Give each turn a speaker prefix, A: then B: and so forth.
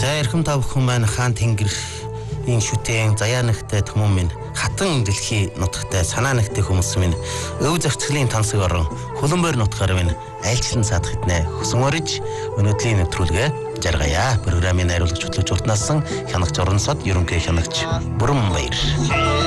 A: За эрхэм та бүхэн маань хаан тэнгэрийн шүтэн заяа нэгтэй түмэн минь хатан дэлхий нутагтай санаа нэгтэй хүмүүс минь өв зохицлын тансаг орон хөлбөмбөр нутгаар минь айлчлан садах хэднэ хөсөн орж өнөөдрийн нэвтрүүлгээ жаргая. Программын найруулагч хөтлөгч уртнасан хянагч орон сод ерөнхий хянагч Бүрэн Баяр.